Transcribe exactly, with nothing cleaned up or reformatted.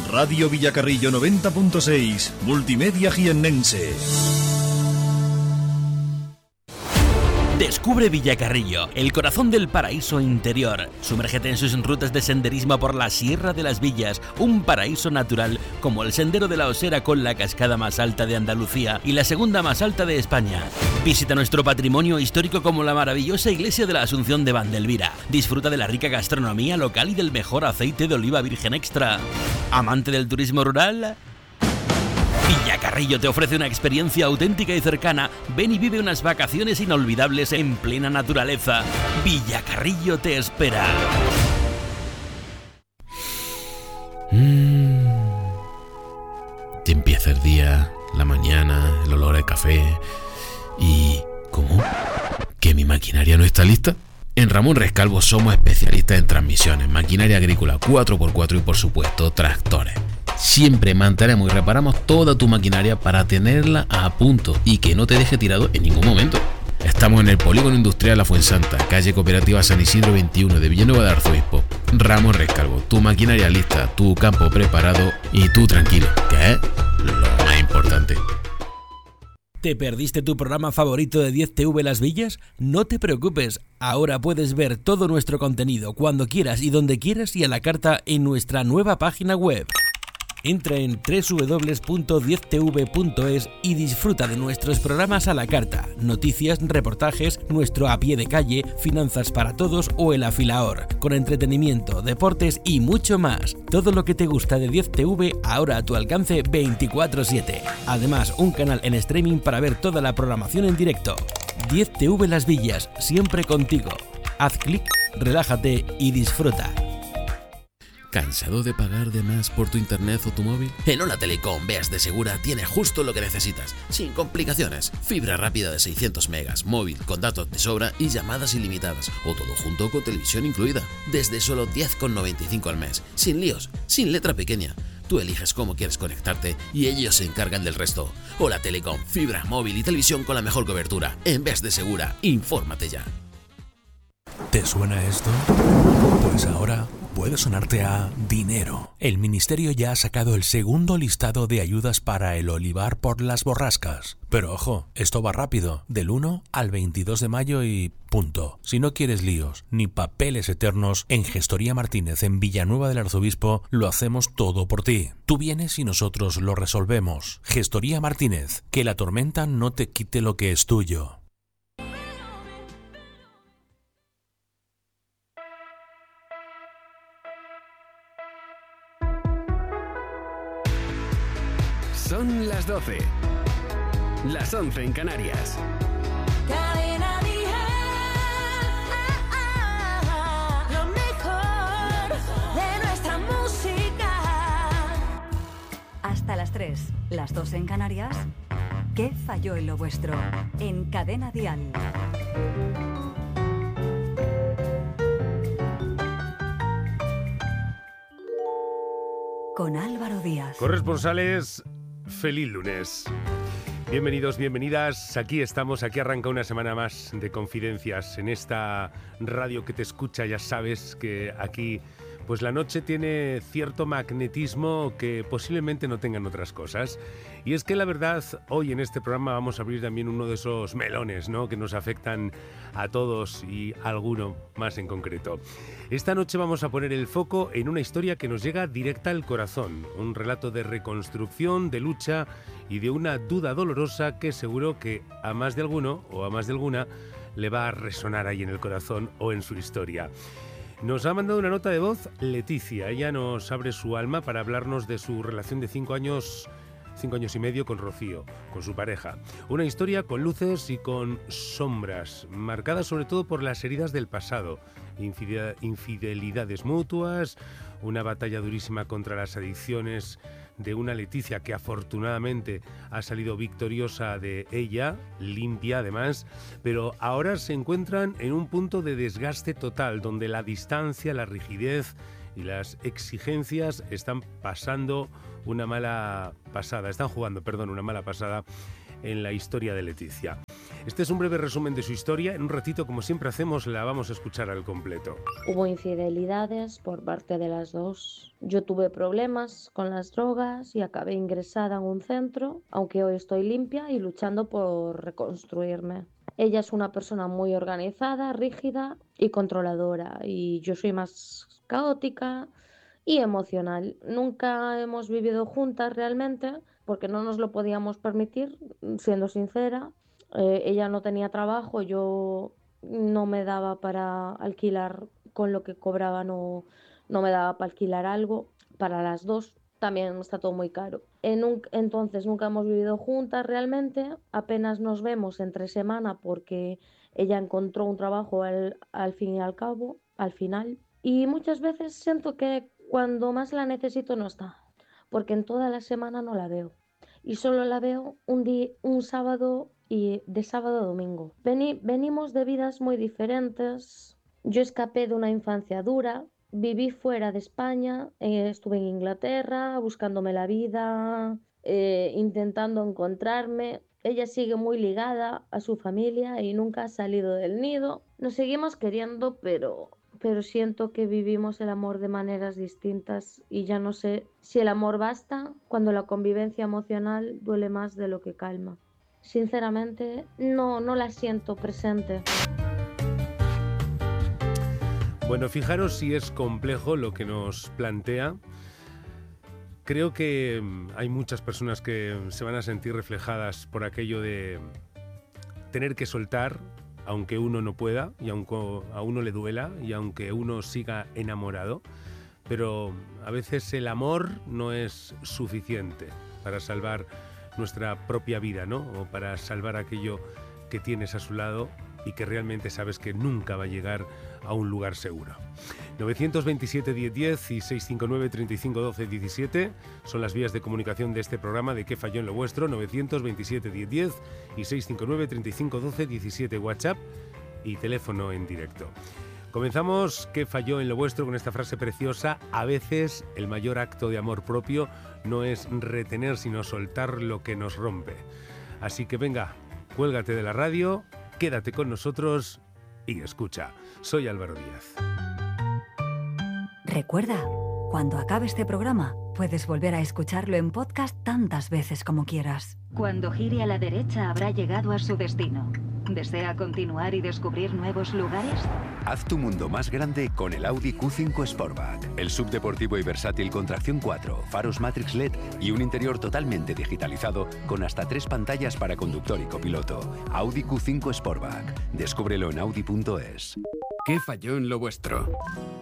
Radio Villacarrillo noventa punto seis, Multimedia Jiennense. Descubre Villacarrillo, el corazón del paraíso interior. Sumérgete en sus rutas de senderismo por la Sierra de las Villas, un paraíso natural como el Sendero de la Osera con la cascada más alta de Andalucía y la segunda más alta de España. Visita nuestro patrimonio histórico como la maravillosa iglesia de la Asunción de Vandelvira. Disfruta de la rica gastronomía local y del mejor aceite de oliva virgen extra. ¿Amante del turismo rural? Villacarrillo te ofrece una experiencia auténtica y cercana. Ven y vive unas vacaciones inolvidables en plena naturaleza. Villacarrillo te espera. Mm. Te empieza el día, la mañana, el olor al café. ¿Y cómo? ¿Que mi maquinaria no está lista? En Ramón Rescalvo somos especialistas en transmisiones, maquinaria agrícola cuatro por cuatro y por supuesto tractores. Siempre mantenemos y reparamos toda tu maquinaria para tenerla a punto y que no te deje tirado en ningún momento. Estamos en el Polígono Industrial La Fuensanta, calle Cooperativa San Isidro veintiuno de Villanueva de Arzobispo. Ramón Rescalvo, tu maquinaria lista, tu campo preparado y tú tranquilo, que es lo más importante. ¿Te perdiste tu programa favorito de diez T V Las Villas? No te preocupes, ahora puedes ver todo nuestro contenido cuando quieras y donde quieras y a la carta en nuestra nueva página web. Entra en doble u doble u doble u punto diez t v punto es y disfruta de nuestros programas a la carta, noticias, reportajes, nuestro a pie de calle, finanzas para todos o el afilaor, con entretenimiento, deportes y mucho más. Todo lo que te gusta de diez T V ahora a tu alcance veinticuatro siete. Además, un canal en streaming para ver toda la programación en directo. diez T V Las Villas, siempre contigo. Haz clic, relájate y disfruta. ¿Cansado de pagar de más por tu internet o tu móvil? En Hola Telecom Beas de Segura tiene justo lo que necesitas, sin complicaciones. Fibra rápida de seiscientos megas, móvil con datos de sobra y llamadas ilimitadas, o todo junto con televisión incluida, desde solo diez con noventa y cinco al mes, sin líos, sin letra pequeña. Tú eliges cómo quieres conectarte y ellos se encargan del resto. Hola Telecom, fibra, móvil y televisión con la mejor cobertura. En Beas de Segura, infórmate ya. ¿Te suena esto? Pues ahora puede sonarte a dinero. El Ministerio ya ha sacado el segundo listado de ayudas para el olivar por las borrascas. Pero ojo, esto va rápido, del uno al veintidós de mayo y punto. Si no quieres líos ni papeles eternos, en Gestoría Martínez en Villanueva del Arzobispo lo hacemos todo por ti. Tú vienes y nosotros lo resolvemos. Gestoría Martínez, que la tormenta no te quite lo que es tuyo. Son las doce, las once en Canarias. Cadena Dial, lo mejor de nuestra música. Hasta las tres, las dos en Canarias. ¿Qué falló en lo vuestro? En Cadena Dial. Con Álvaro Díaz. Corresponsales, feliz lunes. Bienvenidos, bienvenidas. Aquí estamos, aquí arranca una semana más de Confidencias en esta radio que te escucha. Ya sabes que aquí pues la noche tiene cierto magnetismo que posiblemente no tengan otras cosas. Y es que la verdad, hoy en este programa vamos a abrir también uno de esos melones, ¿no?, que nos afectan a todos y a alguno más en concreto. Esta noche vamos a poner el foco en una historia que nos llega directa al corazón, un relato de reconstrucción, de lucha y de una duda dolorosa que seguro que a más de alguno o a más de alguna le va a resonar ahí en el corazón o en su historia. Nos ha mandado una nota de voz Leticia. Ella nos abre su alma para hablarnos de su relación de cinco años, cinco años y medio con Rocío, con su pareja. Una historia con luces y con sombras, marcada sobre todo por las heridas del pasado, infidelidades mutuas, una batalla durísima contra las adicciones de una Leticia que afortunadamente ha salido victoriosa de ella, limpia además, pero ahora se encuentran en un punto de desgaste total, donde la distancia, la rigidez y las exigencias están pasando una mala pasada, están jugando, perdón, una mala pasada en la historia de Leticia. Este es un breve resumen de su historia. En un ratito, como siempre hacemos, la vamos a escuchar al completo. Hubo infidelidades por parte de las dos. Yo tuve problemas con las drogas y acabé ingresada en un centro, aunque hoy estoy limpia y luchando por reconstruirme. Ella es una persona muy organizada, rígida y controladora, y yo soy más caótica y emocional. Nunca hemos vivido juntas realmente porque no nos lo podíamos permitir, siendo sincera. Eh, ella no tenía trabajo, yo no me daba para alquilar con lo que cobraba, no, no me daba para alquilar algo para las dos. También está todo muy caro. En un, entonces nunca hemos vivido juntas realmente, apenas nos vemos entre semana porque ella encontró un trabajo al, al fin y al cabo, al final. Y muchas veces siento que cuando más la necesito no está, porque en toda la semana no la veo. Y solo la veo un, día, un sábado y de sábado a domingo. Veni, venimos de vidas muy diferentes. Yo escapé de una infancia dura. Viví fuera de España, eh, estuve en Inglaterra buscándome la vida, eh, intentando encontrarme. Ella sigue muy ligada a su familia y nunca ha salido del nido. Nos seguimos queriendo, pero, pero siento que vivimos el amor de maneras distintas y ya no sé si el amor basta cuando la convivencia emocional duele más de lo que calma. Sinceramente, no, no la siento presente. Bueno, fijaros si es complejo lo que nos plantea. Creo que hay muchas personas que se van a sentir reflejadas por aquello de tener que soltar, aunque uno no pueda, y aunque a uno le duela, y aunque uno siga enamorado. Pero a veces el amor no es suficiente para salvar nuestra propia vida, ¿no? O para salvar aquello que tienes a su lado y que realmente sabes que nunca va a llegar a un lugar seguro. novecientos veintisiete diez diez y seiscientos cincuenta y nueve treinta y cinco doce diecisiete son las vías de comunicación de este programa de ¿Qué falló en lo vuestro? novecientos veintisiete diez diez y seiscientos cincuenta y nueve treinta y cinco doce diecisiete, WhatsApp y teléfono en directo. Comenzamos ¿Qué falló en lo vuestro? Con esta frase preciosa: a veces el mayor acto de amor propio no es retener sino soltar lo que nos rompe. Así que venga, cuélgate de la radio, quédate con nosotros y escucha. Soy Álvaro Díaz. Recuerda, cuando acabe este programa, puedes volver a escucharlo en podcast tantas veces como quieras. Cuando gire a la derecha habrá llegado a su destino. ¿Desea continuar y descubrir nuevos lugares? Haz tu mundo más grande con el Audi Q cinco Sportback. El subdeportivo y versátil con tracción cuatro, faros Matrix L E D y un interior totalmente digitalizado con hasta tres pantallas para conductor y copiloto. Audi Q cinco Sportback. Descúbrelo en audi punto es. ¿Qué falló en lo vuestro?